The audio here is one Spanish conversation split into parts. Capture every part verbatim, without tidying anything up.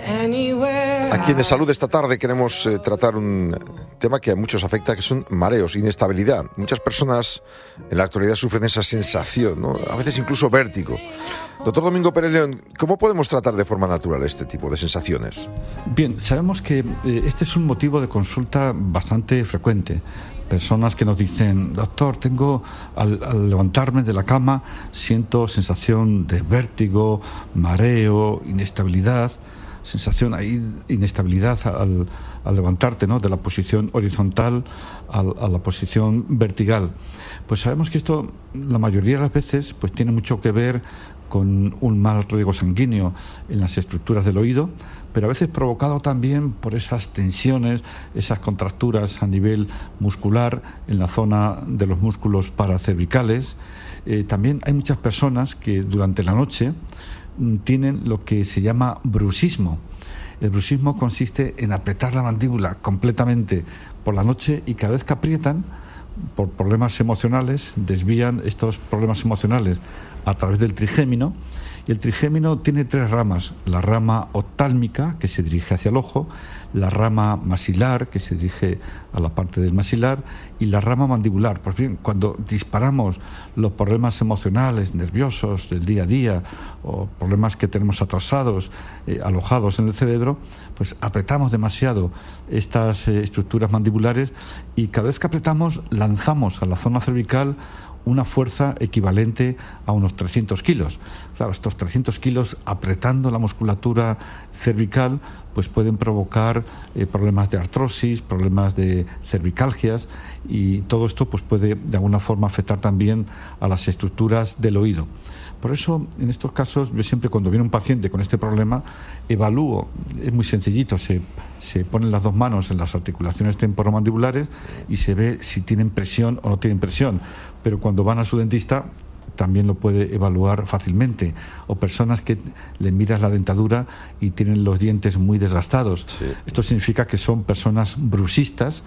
Aquí en De Salud esta tarde queremos eh, tratar un tema que a muchos afecta, que son mareos, inestabilidad. Muchas personas en la actualidad sufren esa sensación, ¿no? A veces incluso vértigo. Doctor Domingo Pérez León, ¿cómo podemos tratar de forma natural este tipo de sensaciones? Bien, sabemos que eh, este es un motivo de consulta bastante frecuente. Personas que nos dicen, doctor, tengo al, al levantarme de la cama siento sensación de vértigo, mareo, inestabilidad, sensación ahí, inestabilidad al, al levantarte, ¿no?, de la posición horizontal a, a la posición vertical. Pues sabemos que esto la mayoría de las veces pues tiene mucho que ver con un mal riego sanguíneo en las estructuras del oído, pero a veces provocado también por esas tensiones, esas contracturas a nivel muscular en la zona de los músculos paracervicales. Eh, también hay muchas personas que durante la noche mm, tienen lo que se llama bruxismo. El bruxismo consiste en apretar la mandíbula completamente por la noche y cada vez que aprietan, por problemas emocionales, desvían estos problemas emocionales a través del trigémino. Y el trigémino tiene tres ramas: la rama oftálmica, que se dirige hacia el ojo, la rama maxilar, que se dirige a la parte del maxilar, y la rama mandibular. Pues bien, cuando disparamos los problemas emocionales, nerviosos del día a día, o problemas que tenemos atrasados, eh, alojados en el cerebro, pues apretamos demasiado estas eh, estructuras mandibulares, y cada vez que apretamos lanzamos a la zona cervical una fuerza equivalente a unos trescientos kilos. Claro, estos trescientos kilos apretando la musculatura cervical pues pueden provocar eh, problemas de artrosis, problemas de cervicalgias, y todo esto pues puede de alguna forma afectar también a las estructuras del oído. Por eso, en estos casos, yo siempre cuando viene un paciente con este problema, evalúo, es muy sencillito, se, se ponen las dos manos en las articulaciones temporomandibulares y se ve si tienen presión o no tienen presión. Pero cuando van a su dentista, también lo puede evaluar fácilmente. O personas que le miras la dentadura y tienen los dientes muy desgastados. Sí. Esto significa que son personas bruxistas,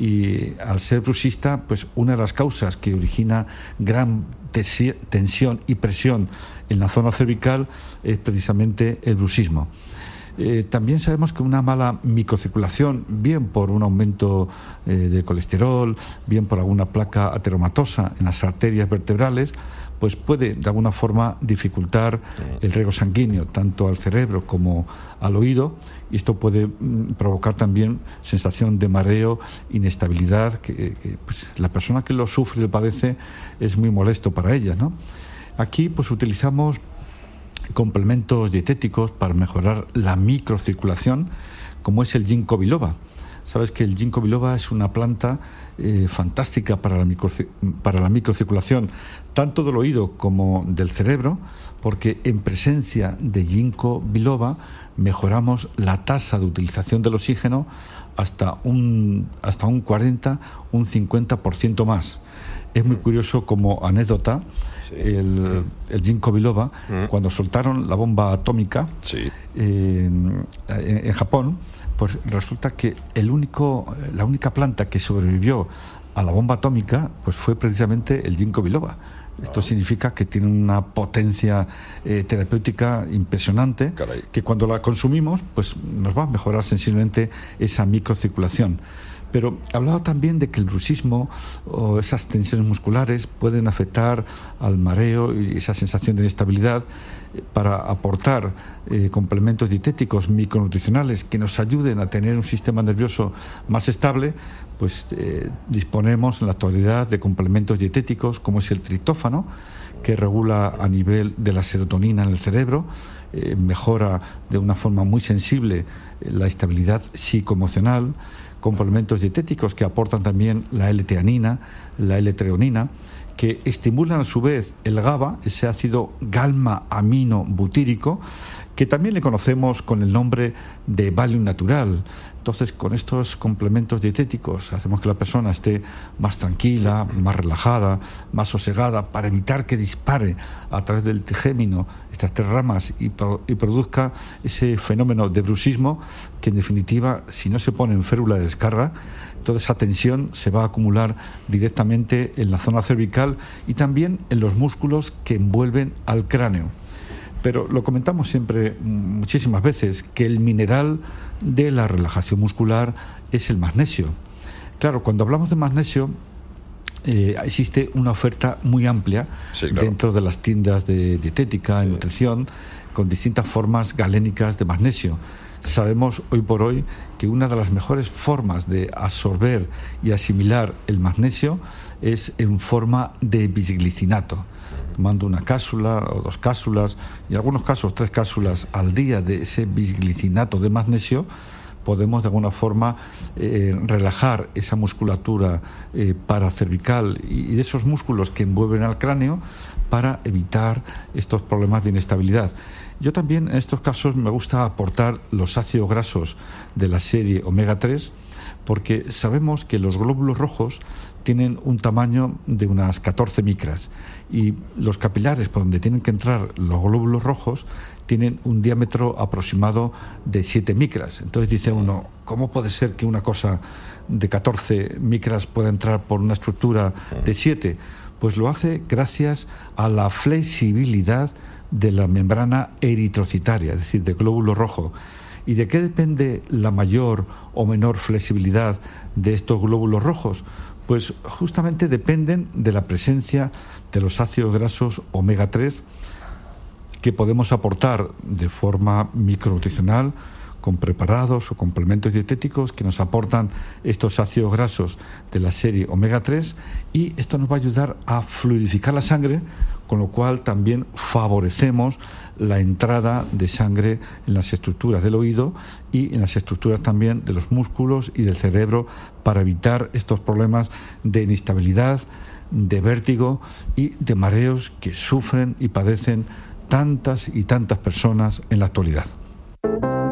y al ser bruxista, pues una de las causas que origina gran tensión y presión en la zona cervical es precisamente el bruxismo. Eh, también sabemos que una mala microcirculación, bien por un aumento eh, de colesterol, bien por alguna placa ateromatosa en las arterias vertebrales, pues puede de alguna forma dificultar el riego sanguíneo tanto al cerebro como al oído, y esto puede mm, provocar también sensación de mareo, inestabilidad, que, que pues, la persona que lo sufre y lo padece es muy molesto para ella, ¿no? Aquí pues utilizamos complementos dietéticos para mejorar la microcirculación, como es el ginkgo biloba. Sabes que el ginkgo biloba es una planta eh, fantástica para la, micro, para la microcirculación, tanto del oído como del cerebro, porque en presencia de ginkgo biloba mejoramos la tasa de utilización del oxígeno hasta un, hasta un cuarenta, un cincuenta por ciento más. Es muy curioso, como anécdota, sí. el, el ginkgo biloba, mm. cuando soltaron la bomba atómica sí. eh, en, en Japón, pues resulta que el único, la única planta que sobrevivió a la bomba atómica pues fue precisamente el ginkgo biloba. Esto oh. significa que tiene una potencia eh, terapéutica impresionante. Caray. Que cuando la consumimos pues nos va a mejorar sensiblemente esa microcirculación. Pero hablaba también de que el bruxismo o esas tensiones musculares pueden afectar al mareo y esa sensación de inestabilidad. Para aportar eh, complementos dietéticos micronutricionales que nos ayuden a tener un sistema nervioso más estable, pues eh, disponemos en la actualidad de complementos dietéticos como es el triptófano, que regula a nivel de la serotonina en el cerebro, eh, mejora de una forma muy sensible la estabilidad psicoemocional. Complementos dietéticos que aportan también la L-teanina, la L-treonina, que estimulan a su vez el GABA, ese ácido galma-amino-butírico, que también le conocemos con el nombre de Valium natural. Entonces, con estos complementos dietéticos hacemos que la persona esté más tranquila, más relajada, más sosegada, para evitar que dispare a través del trigémino estas tres ramas y, pro, y produzca ese fenómeno de bruxismo, que en definitiva, si no se pone en férula de descarga, toda esa tensión se va a acumular directamente en la zona cervical y también en los músculos que envuelven al cráneo. pero lo comentamos siempre muchísimas veces, que el mineral de la relajación muscular es el magnesio. Claro, cuando hablamos de magnesio, eh, existe una oferta muy amplia, sí, claro, dentro de las tiendas de dietética, sí, y nutrición, con distintas formas galénicas de magnesio. Sabemos hoy por hoy que una de las mejores formas de absorber y asimilar el magnesio es en forma de bisglicinato, tomando una cápsula o dos cápsulas, y en algunos casos tres cápsulas al día de ese bisglicinato de magnesio. Podemos de alguna forma eh, relajar esa musculatura eh, paracervical y de esos músculos que envuelven al cráneo para evitar estos problemas de inestabilidad. Yo también en estos casos me gusta aportar los ácidos grasos de la serie omega tres, porque sabemos que los glóbulos rojos tienen un tamaño de unas catorce micras y los capilares por donde tienen que entrar los glóbulos rojos tienen un diámetro aproximado de siete micras. Entonces dice uno, ¿cómo puede ser que una cosa de catorce micras pueda entrar por una estructura de siete? Pues lo hace gracias a la flexibilidad de la membrana eritrocitaria, es decir, del glóbulo rojo. ¿Y de qué depende la mayor o menor flexibilidad de estos glóbulos rojos? Pues justamente dependen de la presencia de los ácidos grasos omega tres, que podemos aportar de forma micronutricional con preparados o complementos dietéticos que nos aportan estos ácidos grasos de la serie omega tres, y esto nos va a ayudar a fluidificar la sangre, con lo cual también favorecemos la entrada de sangre en las estructuras del oído y en las estructuras también de los músculos y del cerebro, para evitar estos problemas de inestabilidad, de vértigo y de mareos que sufren y padecen tantas y tantas personas en la actualidad.